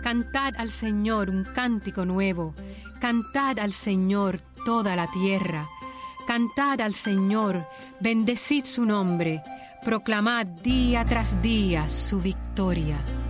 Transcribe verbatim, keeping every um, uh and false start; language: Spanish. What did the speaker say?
Cantad al Señor un cántico nuevo, cantad al Señor toda la tierra. Cantad al Señor, bendecid su nombre, proclamad día tras día su victoria.